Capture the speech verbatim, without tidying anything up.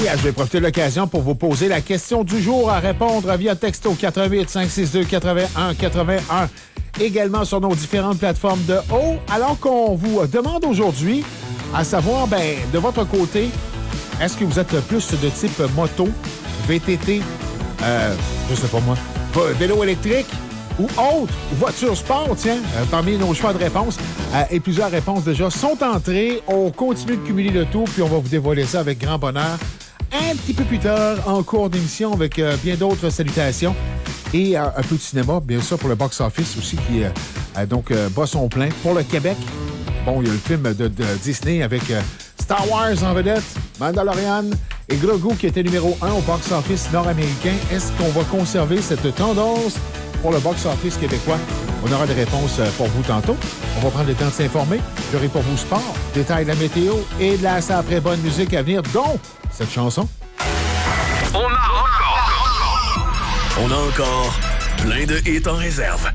je vais profiter de l'occasion pour vous poser la question du jour à répondre via texto quatre huit cinq six deux huit un huit un. Également sur nos différentes plateformes de haut. Alors qu'on vous demande aujourd'hui à savoir, ben, de votre côté, est-ce que vous êtes plus de type moto, V T T, euh, je sais pas moi, vélo électrique ou autre, ou voiture sport, tiens, euh, parmi nos choix de réponses. Euh, et plusieurs réponses déjà sont entrées. On continue de cumuler le tout, puis on va vous dévoiler ça avec grand bonheur un petit peu plus tard en cours d'émission avec euh, bien d'autres salutations. Et euh, un peu de cinéma, bien sûr, pour le box-office aussi, qui euh, a donc euh, bat son plein. Pour le Québec, bon, il y a le film de, de Disney avec euh, Star Wars en vedette, Mandalorian et Grogu qui était numéro un au box-office nord-américain. Est-ce qu'on va conserver cette tendance pour le box-office québécois? On aura des réponses pour vous tantôt. On va prendre le temps de s'informer. J'aurai pour vous sport, détails de la météo et de la après bonne musique à venir, dont cette chanson. On a encore... On a encore plein de hits en réserve.